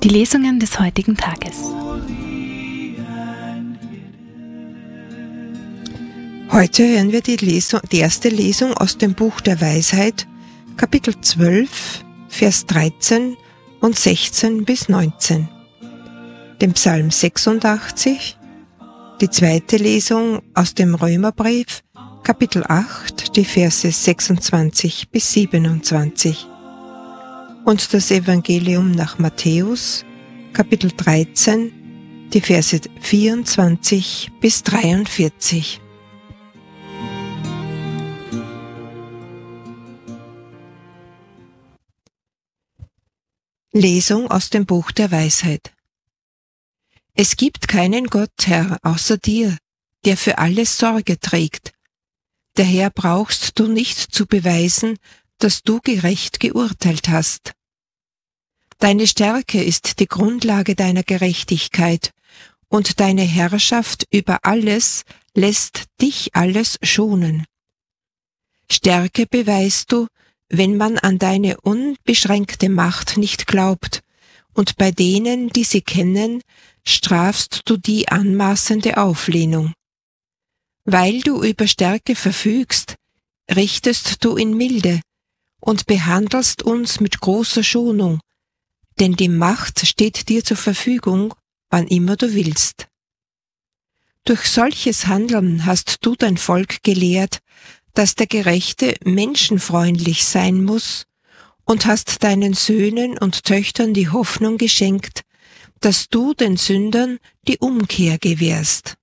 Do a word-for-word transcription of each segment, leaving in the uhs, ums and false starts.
Die Lesungen des heutigen Tages. Heute hören wir die, Lesung, die erste Lesung aus dem Buch der Weisheit, Kapitel zwölf, Vers dreizehn und sechzehn bis neunzehn, den Psalm sechsundachtzig, die zweite Lesung aus dem Römerbrief, Kapitel acht, die Verse sechsundzwanzig bis siebenundzwanzig, und das Evangelium nach Matthäus, Kapitel dreizehn, die Verse vierundzwanzig bis dreiundvierzig. Lesung aus dem Buch der Weisheit. Es gibt keinen Gott, Herr, außer dir, der für alles Sorge trägt. Daher brauchst du nicht zu beweisen, dass du gerecht geurteilt hast. Deine Stärke ist die Grundlage deiner Gerechtigkeit, und deine Herrschaft über alles lässt dich alles schonen. Stärke beweist du, wenn man an deine unbeschränkte Macht nicht glaubt, und bei denen, die sie kennen, strafst du die anmaßende Auflehnung. Weil du über Stärke verfügst, richtest du in Milde und behandelst uns mit großer Schonung, denn die Macht steht dir zur Verfügung, wann immer du willst. Durch solches Handeln hast du dein Volk gelehrt, dass der Gerechte menschenfreundlich sein muss, und hast deinen Söhnen und Töchtern die Hoffnung geschenkt, dass du den Sündern die Umkehr gewährst.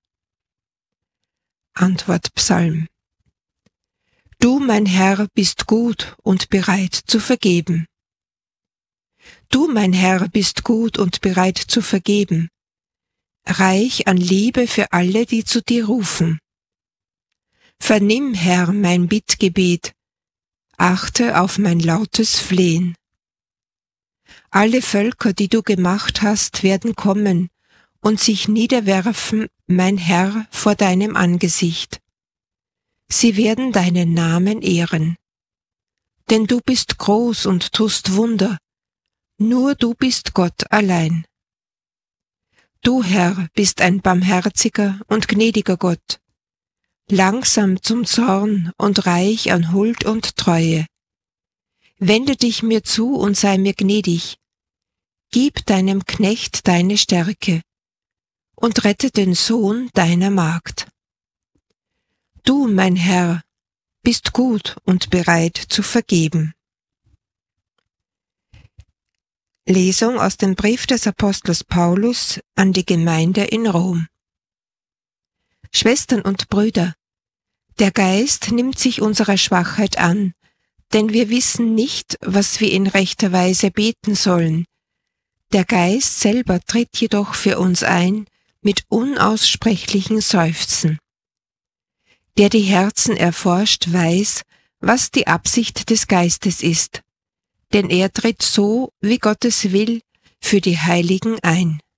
Antwort Psalm. Du, mein Herr, bist gut und bereit zu vergeben. Du, mein Herr, bist gut und bereit zu vergeben, reich an Liebe für alle, die zu dir rufen. Vernimm, Herr, mein Bittgebet, achte auf mein lautes Flehen. Alle Völker, die du gemacht hast, werden kommen und sich niederwerfen, mein Herr, vor deinem Angesicht. Sie werden deinen Namen ehren. Denn du bist groß und tust Wunder, nur du bist Gott allein. Du, Herr, bist ein barmherziger und gnädiger Gott, langsam zum Zorn und reich an Huld und Treue. Wende dich mir zu und sei mir gnädig. Gib deinem Knecht deine Stärke und rette den Sohn deiner Magd. Du, mein Herr, bist gut und bereit zu vergeben. Lesung aus dem Brief des Apostels Paulus an die Gemeinde in Rom. Schwestern und Brüder, der Geist nimmt sich unserer Schwachheit an, denn wir wissen nicht, was wir in rechter Weise beten sollen. Der Geist selber tritt jedoch für uns ein mit unaussprechlichen Seufzen. Der die Herzen erforscht, weiß, was die Absicht des Geistes ist, denn er tritt so, wie Gottes will, für die Heiligen ein.